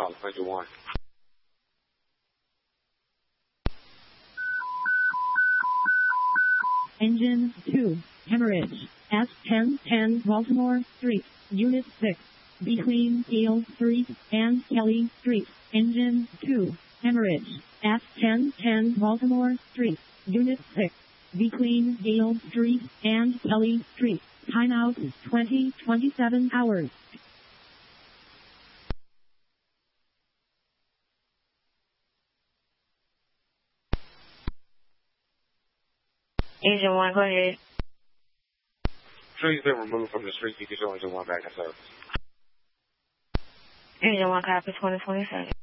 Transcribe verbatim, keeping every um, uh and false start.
好，那就 one。 Engine two, Hemorrhage, S ten ten Baltimore Street, Unit six, between Gale Street and Kelly Street. Engine two, Hemorrhage, S ten ten Baltimore Street, Unit six, between Gale Street and Kelly Street. Timeout twenty twenty-seven hours. Engine one, go ahead. Tree's been removed from the street. You can show Engine one back in service. Engine one, copy twenty twenty-seven.